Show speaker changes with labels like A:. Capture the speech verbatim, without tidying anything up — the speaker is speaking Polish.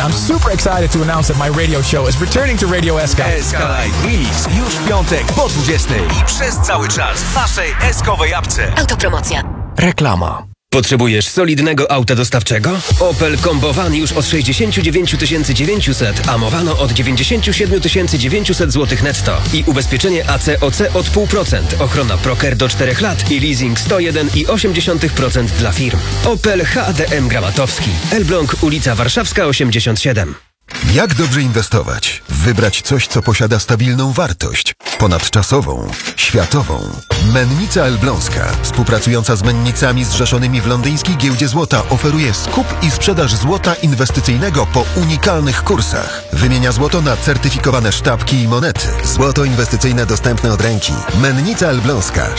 A: I'm super excited to announce that my radio show is returning to Radio S K.
B: S K Live Release już w piątek po dwudziestej i przez cały czas w naszej S-kowej apce.
C: Autopromocja.
B: Reklama.
D: Potrzebujesz solidnego auta dostawczego? Opel Combo Van już od sześćdziesiąt dziewięć tysięcy dziewięćset, a Movano od dziewięćdziesiąt siedem tysięcy dziewięćset złotych netto. I ubezpieczenie A C O C od zero przecinek pięć procent, ochrona Proker do czterech lat i leasing sto jeden i osiem dziesiątych procent dla firm. Opel H D M Gramatowski. Elbląg, ulica Warszawska osiemdziesiąt siedem.
E: Jak dobrze inwestować? Wybrać coś, co posiada stabilną wartość, ponadczasową, światową. Mennica Elbląska, współpracująca z mennicami zrzeszonymi w londyńskiej giełdzie złota, oferuje skup i sprzedaż złota inwestycyjnego po unikalnych kursach. Wymienia złoto na certyfikowane sztabki i monety. Złoto inwestycyjne dostępne od ręki. Mennica Elbląska,